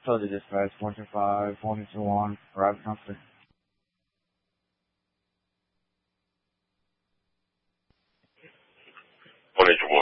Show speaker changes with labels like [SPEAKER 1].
[SPEAKER 1] Told you dispatch 125, 121, private company.
[SPEAKER 2] 181.